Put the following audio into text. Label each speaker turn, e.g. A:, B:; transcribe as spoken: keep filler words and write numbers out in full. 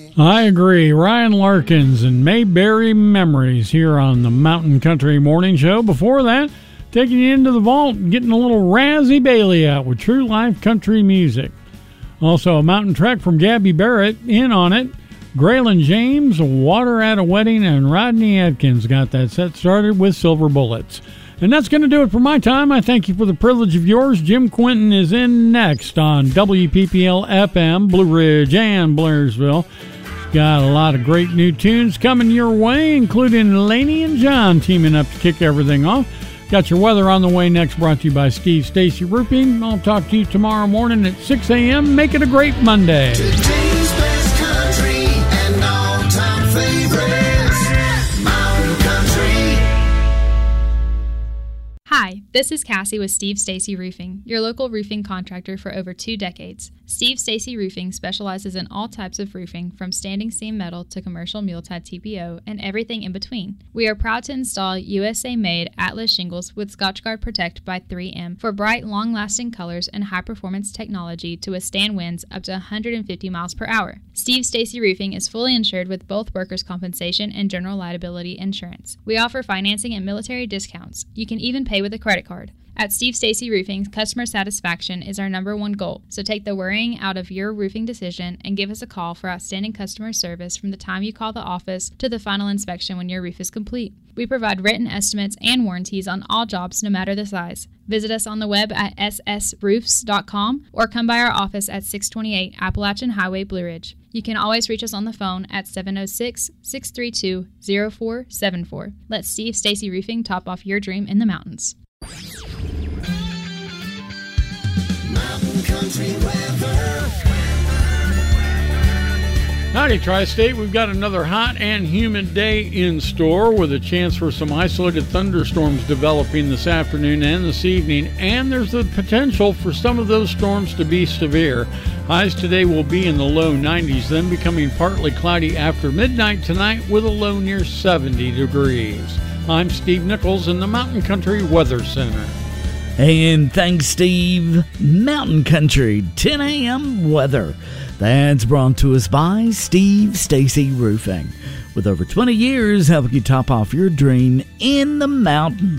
A: I agree. Ryan Larkins and Mayberry Memories here on the Mountain Country Morning Show. Before that, taking you into the vault and getting a little Razzie Bailey out with True Life Country Music. Also, a mountain trek from Gabby Barrett, In on It. Graylin James, Water at a Wedding, and Rodney Adkins got that set started with Silver Bullets. And that's going to do it for my time. I thank you for the privilege of yours. Jim Quinton is in next on W P P L F M, Blue Ridge and Blairsville. Got a lot of great new tunes coming your way, including Laney and John teaming up to kick everything off. Got your weather on the way next, brought to you by Steve Stacy Roofing. I'll talk to you tomorrow morning at six a.m. Make it a great Monday.
B: Today's best country and all-time favorites, Mountain Country.
C: Hi, this is Cassie with Steve Stacy Roofing, your local roofing contractor for over two decades. Steve Stacy Roofing specializes in all types of roofing, from standing seam metal to commercial mule-tied T P O and everything in between. We are proud to install U S A-made Atlas shingles with Scotchgard Protect by three M for bright, long-lasting colors and high-performance technology to withstand winds up to one hundred fifty miles per hour. Steve Stacy Roofing is fully insured with both workers' compensation and general liability insurance. We offer financing and military discounts. You can even pay with a credit card. At Steve Stacy Roofing, customer satisfaction is our number one goal, so take the worrying out of your roofing decision and give us a call for outstanding customer service from the time you call the office to the final inspection when your roof is complete. We provide written estimates and warranties on all jobs, no matter the size. Visit us on the web at s s roofs dot com or come by our office at six twenty-eight Appalachian Highway, Blue Ridge. You can always reach us on the phone at seven oh six, six three two, oh four seven four. Let Steve Stacy Roofing top off your dream in the mountains.
B: Mountain Country weather.
A: Howdy, Tri-State. We've got another hot and humid day in store with a chance for some isolated thunderstorms developing this afternoon and this evening, and there's the potential for some of those storms to be severe. Highs today will be in the low nineties, then becoming partly cloudy after midnight tonight with a low near seventy degrees. I'm Steve Nichols in the Mountain Country Weather Center.
D: And thanks, Steve. Mountain Country ten a.m. weather. That's brought to us by Steve Stacy Roofing. With over twenty years helping you top off your dream in the mountains.